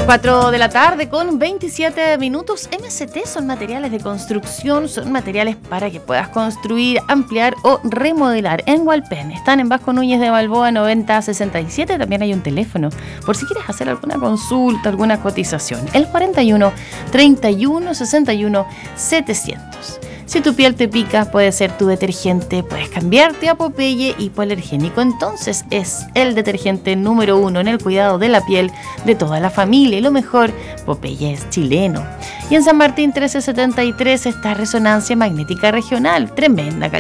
4 de la tarde con 27 minutos. MST son materiales de construcción, son materiales para que puedas construir, ampliar o remodelar. En Hualpén están en Vasco Núñez de Balboa 9067. También hay un teléfono por si quieres hacer alguna consulta, alguna cotización. El 41 31 61 700. Si tu piel te pica, puede ser tu detergente, puedes cambiarte a Popeye hipoalergénico. Entonces es el detergente número 1 en el cuidado de la piel de toda la familia. Y lo mejor, Popeye es chileno. Y en San Martín 1373 está Resonancia Magnética Regional. Tremenda calidad